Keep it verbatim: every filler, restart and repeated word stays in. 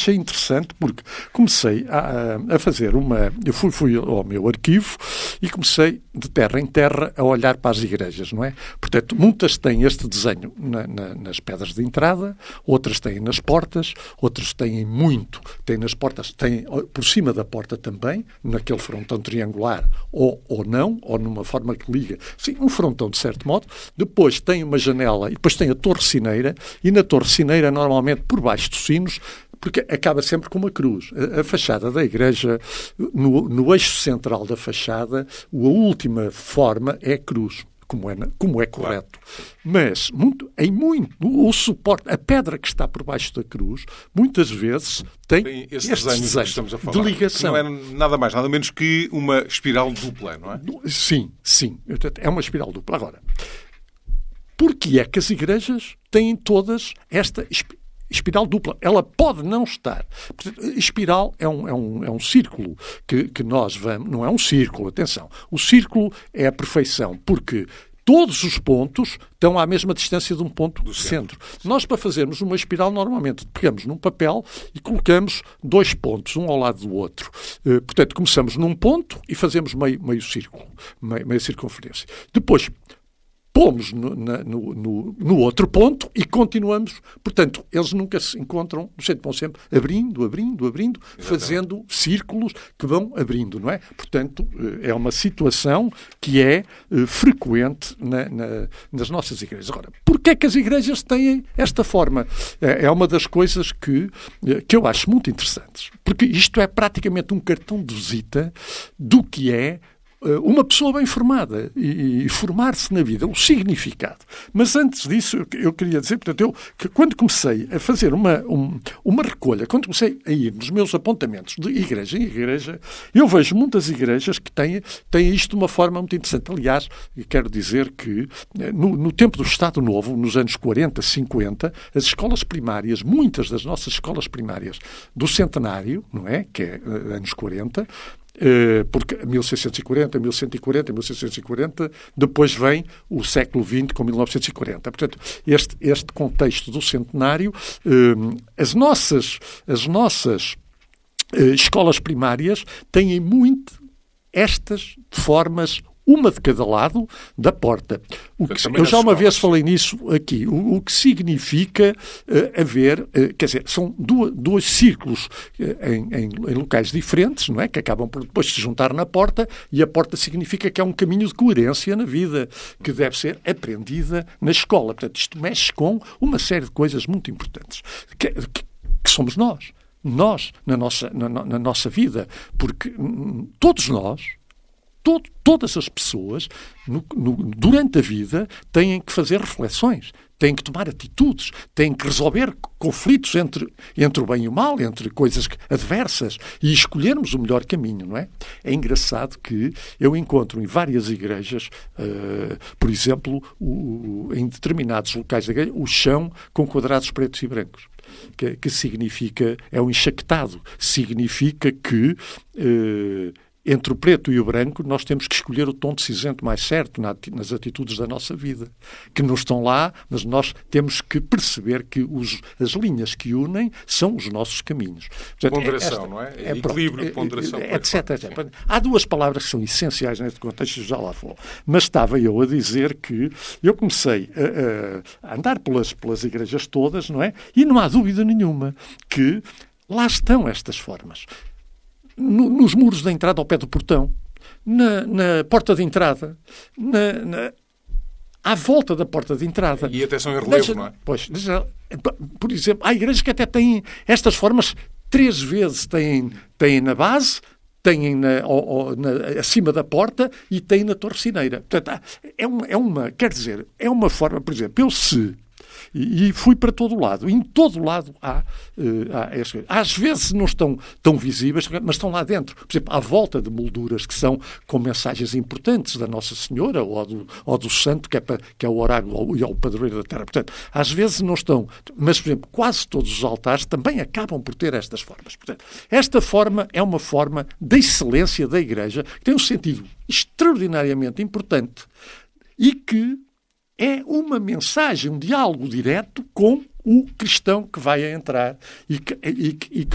achei interessante porque comecei a, a fazer uma... Eu fui, fui ao meu arquivo e comecei de terra em terra a olhar para as igrejas, não é? Portanto, muitas têm este desenho na, na, nas pedras de entrada, outras têm nas portas, outras têm muito, têm nas portas, têm por cima da porta também, naquele frontão triangular, ou, ou não, ou numa forma que liga. Sim, um frontão de certo modo. Depois tem uma janela e depois tem a torre sineira, e na torre sineira, normalmente por baixo dos sinos, porque acaba sempre com uma cruz. A, a fachada da igreja, no, no eixo central da fachada, a última forma é a cruz, como é, como é correto. Mas, muito, em muito, o suporte, a pedra que está por baixo da cruz, muitas vezes tem, tem esse este desenho desenho que estamos a falar, de ligação. Que não é nada mais, nada menos que uma espiral dupla, não é? Sim, sim. É uma espiral dupla. Agora, porquê é que as igrejas têm todas esta espiral? Espiral dupla. Ela pode não estar. Portanto, espiral é um, é um, é um círculo que, que nós vamos... Não é um círculo, atenção. O círculo é a perfeição, porque todos os pontos estão à mesma distância de um ponto do centro. centro. Nós, para fazermos uma espiral, normalmente pegamos num papel e colocamos dois pontos, um ao lado do outro. Uh, portanto, começamos num ponto e fazemos meio, meio círculo, meio, meio circunferência. Depois, pomos no, na, no, no, no outro ponto e continuamos. Portanto, eles nunca se encontram, no centro, vão sempre abrindo, abrindo, abrindo, Exatamente. Fazendo círculos que vão abrindo, não é? Portanto, é uma situação que é uh, frequente na, na, nas nossas igrejas. Agora, porquê é que as igrejas têm esta forma? É, é uma das coisas que, que eu acho muito interessantes. Porque isto é praticamente um cartão de visita do que é uma pessoa bem formada e, e formar-se na vida, o significado. Mas antes disso, eu, eu queria dizer, portanto, eu, que quando comecei a fazer uma, um, uma recolha, quando comecei a ir nos meus apontamentos de igreja em igreja, eu vejo muitas igrejas que têm, têm isto de uma forma muito interessante. Aliás, quero dizer que no, no tempo do Estado Novo, nos anos quarenta, cinquenta, as escolas primárias, muitas das nossas escolas primárias do centenário, não é? Que é anos quarenta, porque mil seiscentos e quarenta, mil cento e quarenta, mil seiscentos e quarenta, depois vem o século vinte com mil novecentos e quarenta. Portanto, este, este contexto do centenário, as nossas, as nossas escolas primárias têm muito estas formas, uma de cada lado da porta. O que, eu já uma escolas. vez falei nisso aqui. O, o que significa uh, haver, uh, quer dizer, são duas, dois círculos uh, em, em, em locais diferentes, não é? Que acabam por depois se juntar na porta, e a porta significa que é um caminho de coerência na vida, que deve ser aprendida na escola. Portanto, isto mexe com uma série de coisas muito importantes, que, que, que somos nós. Nós, na nossa, na, na nossa vida. Porque hum, todos nós, Todo, todas as pessoas, no, no, durante a vida, têm que fazer reflexões, têm que tomar atitudes, têm que resolver conflitos entre, entre o bem e o mal, entre coisas adversas, e escolhermos o melhor caminho, não é? É engraçado que eu encontro em várias igrejas, uh, por exemplo, o, em determinados locais da igreja, o chão com quadrados pretos e brancos. Que, que significa, é um enxaquetado, significa que... Uh, entre o preto e o branco, nós temos que escolher o tom de cinzento mais certo nas atitudes da nossa vida, que não estão lá, mas nós temos que perceber que os, as linhas que unem são os nossos caminhos. Portanto, ponderação, esta, não é? é Equilíbrio, é, ponderação. É, etc, etcétera. Há duas palavras que são essenciais neste contexto, já lá vou. Mas estava eu a dizer que eu comecei a, a andar pelas, pelas igrejas todas, não é? E não há dúvida nenhuma que lá estão estas formas. No, nos muros da entrada ao pé do portão, na, na porta de entrada, na, na, à volta da porta de entrada. E atenção em relevo, Deixa, não é? Pois, deixa, por exemplo, há igrejas que até têm estas formas três vezes. Têm, têm na base, têm na, ou, ou, na, acima da porta e têm na torre sineira. Portanto, é uma, é uma, quer dizer, é uma forma, por exemplo, eu se... E fui para todo o lado. Em todo o lado há, uh, há essas coisas. Às vezes não estão tão visíveis, mas estão lá dentro. Por exemplo, à volta de molduras que são com mensagens importantes da Nossa Senhora ou do, ou do Santo, que é, para, que é o oráculo e o padroeiro da terra. Portanto, às vezes não estão. Mas, por exemplo, quase todos os altares também acabam por ter estas formas. Portanto, esta forma é uma forma da excelência da Igreja, que tem um sentido extraordinariamente importante e que é uma mensagem, um diálogo direto com o cristão que vai a entrar e que, e, e que